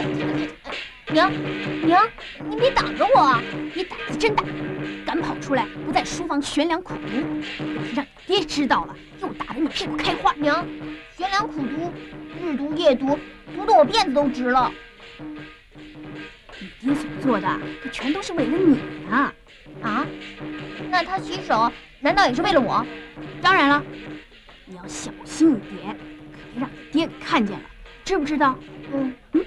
娘，你别挡着我啊！你胆子真大，敢跑出来不在书房悬梁苦读，要是让你爹知道了，又打得你屁股开花。 娘，悬梁苦读，日读夜读，读得我辫子都直了。 你爹所做的，可全都是为了你啊！ 啊？那他洗手，难道也是为了我？ 当然了，你要小心一点，可别让你爹给看见了，知不知道？ 嗯。